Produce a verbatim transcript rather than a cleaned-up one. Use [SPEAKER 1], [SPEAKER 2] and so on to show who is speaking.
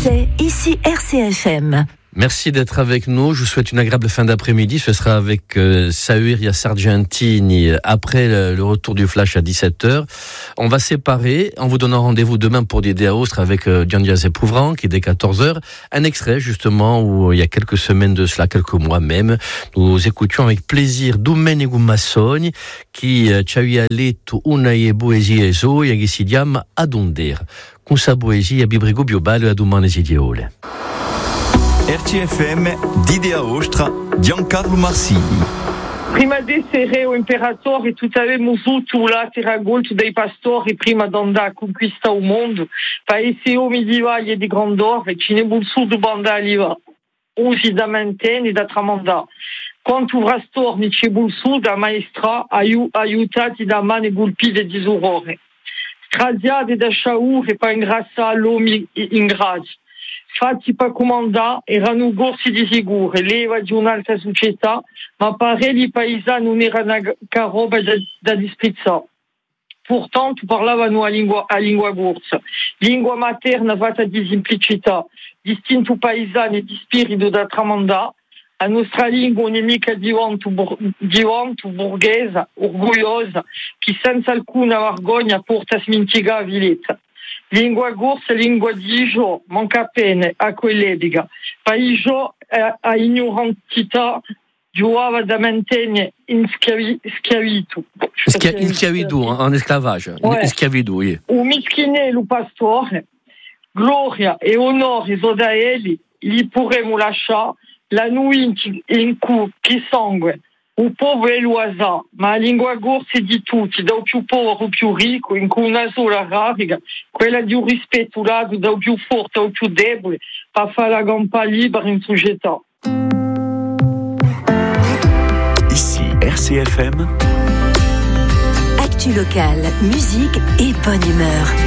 [SPEAKER 1] C'est ici R C F M.
[SPEAKER 2] Merci d'être avec nous. Je vous souhaite une agréable fin d'après-midi. Ce sera avec euh, Sauria Sargentini après le, le retour du Flash à dix-sept heures. On va séparer en vous donnant rendez-vous demain pour l'idée à Ostre avec euh, Diane Zepouvrant qui est dès quatorze heures. Un extrait justement où il y a quelques semaines de cela, quelques mois même, nous écoutions avec plaisir Domenico Massoni qui euh, ci ha letto una poesia sua che si chiama Adonder. Con sa poesia Bibrigo Biobale a domani si diole.
[SPEAKER 3] R C F M, d'Idea Ostra, Giancarlo Marsini.
[SPEAKER 4] Prima di essere un imperatore, tu avevamo avuto la terragolto dei pastori prima di andare a conquistare il mondo. Paesi medievali e di grandore, ci ne vuol sud bandali usi da mantenere e da tramandare. Quando tu rastorni ci vuol sud a maestra, aiutati da mani colpite e disurore. Stradiate da sciaure e pa ingrassa l'uomo ingrati. Fatti per comandare erano corsi di sicuro, leva di un'altra società, ma pare i paesani non erano che roba da, da disprezzare. Pourtant, parlavano a lingua, a lingua corsa, lingua materna fatta di semplicità, distinto paesani e di spirito da tramandare. La nostra lingua nemica diventa borghese, orgogliosa, che senza alcuna vergogna porta a smentigare la vilezza. Lingua corsa, lingua di gio, manca appena a quell'epica. Paese a ignorantità giovava da mantenere in schiavi, schiavitù.
[SPEAKER 2] Schia, in schiavitù, en esclavage. Ouais. In schiavitù, oui.
[SPEAKER 4] O mischine lo pastore, gloria e onore so da eli, li pourremo lasciare la nuit in cui chi sangue. O povo è l'uasa, ma la lingua corsa è di tutti, dal più povero al più ricco, in cui una sola rariga, quella di un rispetto lato dal più forte al più debole, per fare la gampa libera in società.
[SPEAKER 3] Ici R C F M.
[SPEAKER 1] Actu locale, musique et bonne humeur.